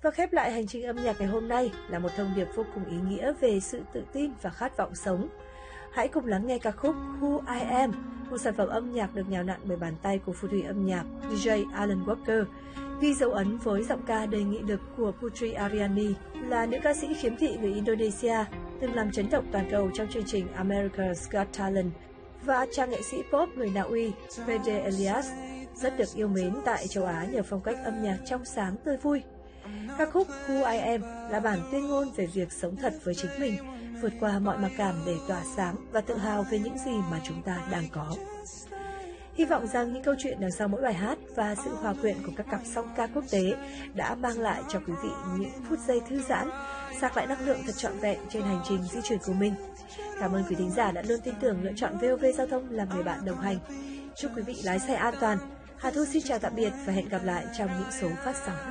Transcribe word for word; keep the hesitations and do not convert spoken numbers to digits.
Và khép lại hành trình âm nhạc ngày hôm nay là một thông điệp vô cùng ý nghĩa về sự tự tin và khát vọng sống. Hãy cùng lắng nghe ca khúc Who I Am, một sản phẩm âm nhạc được nhào nặn bởi bàn tay của phù thủy âm nhạc đê gi Alan Walker, ghi dấu ấn với giọng ca đầy nghị lực của Putri Ariani, là nữ ca sĩ khiếm thị người Indonesia, từng làm chấn động toàn cầu trong chương trình America's Got Talent, và chàng nghệ sĩ pop người Na Uy Fede Elias, rất được yêu mến tại châu Á nhờ phong cách âm nhạc trong sáng tươi vui. Ca khúc Who I Am là bản tuyên ngôn về việc sống thật với chính mình, vượt qua mọi mặc cảm để tỏa sáng và tự hào về những gì mà chúng ta đang có. Hy vọng rằng những câu chuyện đằng sau mỗi bài hát và sự hòa quyện của các cặp song ca quốc tế đã mang lại cho quý vị những phút giây thư giãn, sạc lại năng lượng thật trọn vẹn trên hành trình di chuyển của mình. Cảm ơn quý thính giả đã luôn tin tưởng lựa chọn vê o vê Giao thông làm người bạn đồng hành. Chúc quý vị lái xe an toàn. Hà Thu xin chào tạm biệt và hẹn gặp lại trong những số phát sóng